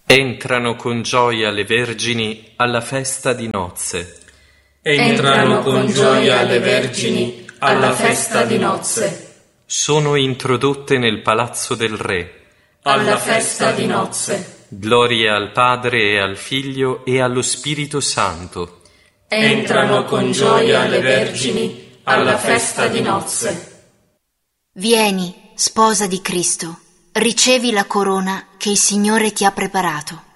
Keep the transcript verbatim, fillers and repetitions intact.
Entrano con gioia le vergini alla festa di nozze. Entrano con gioia le vergini alla festa di nozze. Sono introdotte nel palazzo del Re. Alla festa di nozze. Gloria al Padre e al Figlio e allo Spirito Santo. Entrano con gioia le vergini alla festa di nozze. Vieni, sposa di Cristo, ricevi la corona che il Signore ti ha preparato.